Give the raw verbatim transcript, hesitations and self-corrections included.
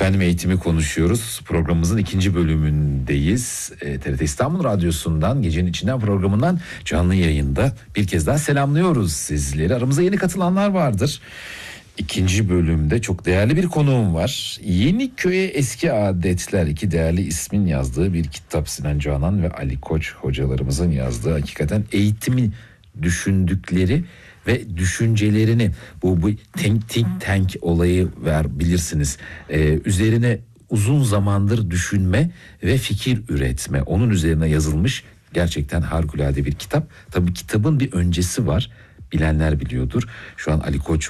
Efendim eğitimi konuşuyoruz. Programımızın ikinci bölümündeyiz. E, T R T İstanbul Radyosu'ndan Gecenin İçinden programından canlı yayında bir kez daha selamlıyoruz sizleri. Aramıza yeni katılanlar vardır. İkinci bölümde çok değerli bir konuğum var. Yeniköy'e Eski Adetler, iki değerli ismin yazdığı bir kitap. Sinan Canan ve Ali Koç hocalarımızın yazdığı, hakikaten eğitimin düşündükleri ve düşüncelerini, bu, bu think, think tank olayı var bilirsiniz, ee, üzerine uzun zamandır düşünme ve fikir üretme, onun üzerine yazılmış gerçekten harikulade bir kitap. Tabii kitabın bir öncesi var, bilenler biliyordur. Şu an Ali Koç